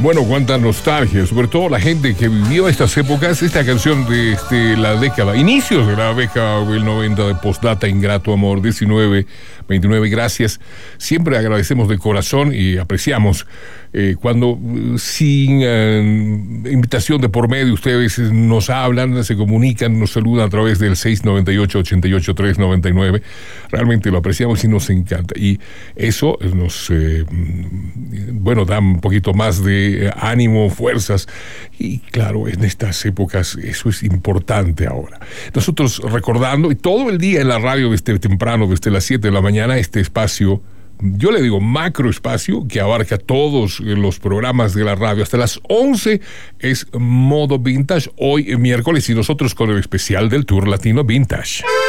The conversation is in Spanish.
Bueno, cuánta nostalgia, sobre todo la gente que vivió estas épocas, esta canción de la década, inicios de la década del 90 de Postdata, Ingrato Amor, 19, 29, gracias. Siempre agradecemos de corazón y apreciamos cuando sin invitación de por medio ustedes nos hablan, se comunican, nos saludan a través del 698-88-399. Realmente lo apreciamos y nos encanta. Y eso nos, da un poquito más de ánimo, fuerzas. Y claro, en estas épocas eso es importante ahora. Nosotros recordando, y todo el día en la radio desde temprano, desde las 7 de la mañana, este espacio, yo le digo macro espacio, que abarca todos los programas de la radio. Hasta las 11 es Modo Vintage, hoy miércoles, y nosotros con el especial del Tour Latino Vintage.